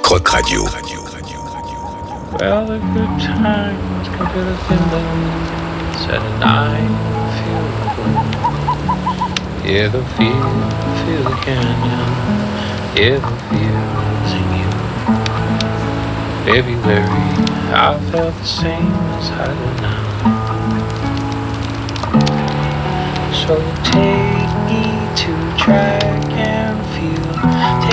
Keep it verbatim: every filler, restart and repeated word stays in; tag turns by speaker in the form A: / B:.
A: Rock Radio.
B: Well, the good times come to the window, said and I feel the cold. Hear the feel, feel the canyon, hear the feels in you. February, I felt the same as I do now. So take me to track